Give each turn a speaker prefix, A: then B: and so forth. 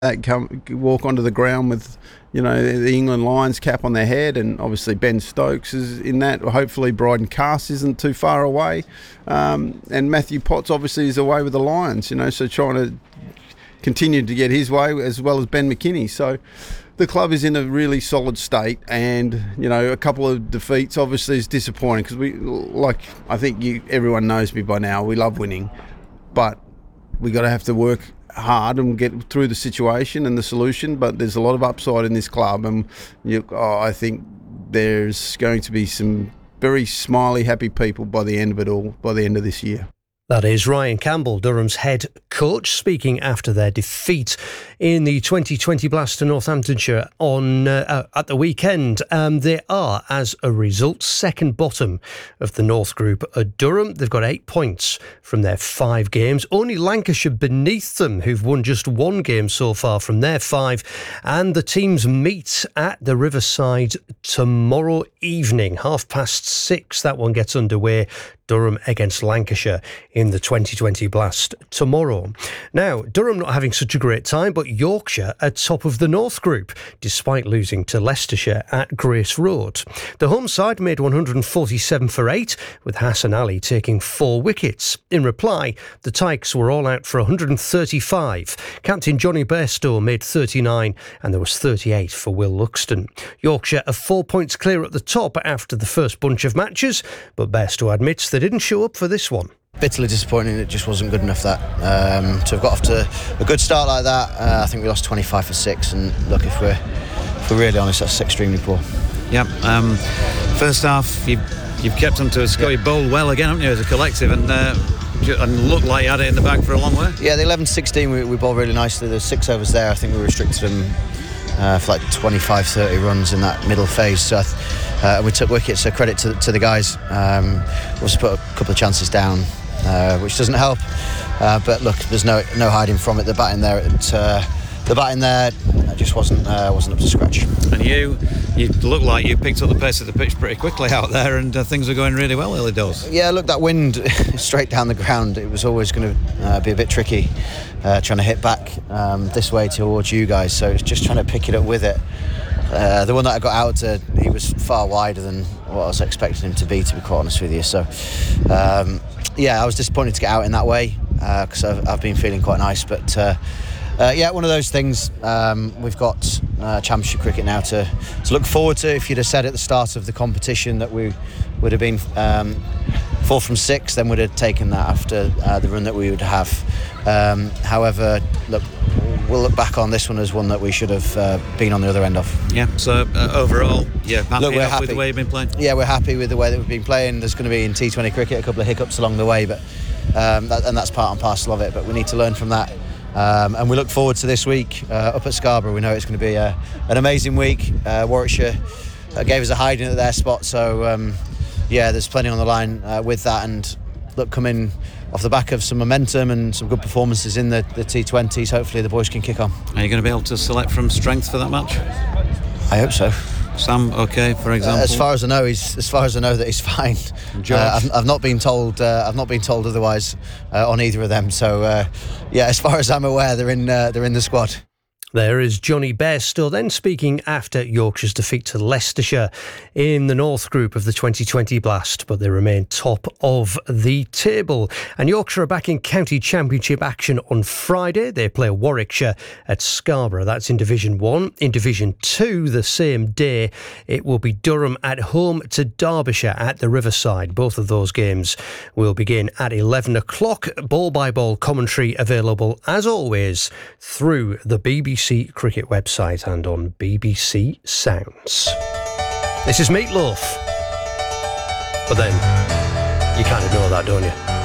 A: walk onto the ground with, the England Lions cap on their head, and obviously Ben Stokes is in that. Hopefully Bryden Cass isn't too far away, and Matthew Potts obviously is away with the Lions, so trying to continue to get his way, as well as Ben McKinney. So the club is in a really solid state, and a couple of defeats obviously is disappointing, because I think everyone knows me by now, we love winning, but we got to have to work hard and get through the situation and the solution. But there's a lot of upside in this club, and I think there's going to be some very smiley, happy people by the end of it all, by the end of this year.
B: That is Ryan Campbell, Durham's head coach, speaking after their defeat in the 2020 Blast to Northamptonshire at the weekend. They are, as a result, second bottom of the North Group at Durham. They've got 8 points from their 5 games. Only Lancashire beneath them, who've won just 1 game so far from their 5. And the teams meet at the Riverside tomorrow evening, 6:30. That one gets underway. Durham against Lancashire in the 2020 Blast tomorrow. Now, Durham not having such a great time, but Yorkshire at top of the North Group, despite losing to Leicestershire at Grace Road. The home side made 147 for 8, with Hassan Ali taking 4 wickets. In reply, the Tykes were all out for 135. Captain Johnny Bairstow made 39, and there was 38 for Will Luxton. Yorkshire are 4 points clear at the top after the first bunch of matches, but Bairstow admits they didn't show up for this one.
C: Bitterly disappointing, it just wasn't good enough, that to have got off to a good start like that. I think we lost 25 for 6, and look, if we're really honest, that's extremely poor.
D: Yep. First half you've kept them to a score. You bowled well again, haven't you, as a collective, and looked like you had it in the bag for a long way.
C: Yeah, the 11-16 we bowled really nicely. There's 6 overs there. I think we restricted them for like 25-30 runs in that middle phase, so we took wickets, so credit to the guys. We also put a couple of chances down, which doesn't help, but look, there's no hiding from it. The batting there just wasn't up to scratch.
D: And you look like you picked up the pace of the pitch pretty quickly out there, and things were going really well early doors.
C: Yeah, look, that wind straight down the ground, it was always going to be a bit tricky, trying to hit back this way towards you guys, so it's just trying to pick it up with it. The one that I got out to, he was far wider than what I was expecting him to be quite honest with you. So, I was disappointed to get out in that way, because I've been feeling quite nice. But, one of those things. We've got Championship cricket now to look forward to. If you'd have said at the start of the competition that we would have been 4 from 6, then we'd have taken that after the run that we would have. However, look, we'll look back on this one as one that we should have been on the other end of.
D: Yeah, so overall, we're happy with the way you've been playing?
C: Yeah, we're happy with the way that we've been playing. There's going to be in T20 cricket a couple of hiccups along the way, but that's part and parcel of it, but we need to learn from that. And we look forward to this week up at Scarborough. We know it's going to be an amazing week. Warwickshire gave us a hiding at their spot, so there's plenty on the line with that, and look, coming off the back of some momentum and some good performances in the T20s, hopefully the boys can kick on.
D: Are you going to be able to select from strength for that match?
C: I hope so.
D: Sam, okay, for example.
C: As far as I know that he's fine. I've not been told otherwise on either of them. So as far as I'm aware, they're in the squad.
B: There is Johnny Bairstow then speaking after Yorkshire's defeat to Leicestershire in the North Group of the 2020 Blast, but they remain top of the table. And Yorkshire are back in County Championship action on Friday. They play Warwickshire at Scarborough. That's in Division 1. In Division 2, the same day, it will be Durham at home to Derbyshire at the Riverside. Both of those games will begin at 11 o'clock. Ball-by-ball commentary available, as always, through the BBC Cricket website and on BBC Sounds. This is Meatloaf. But then, you kind of know that, don't you?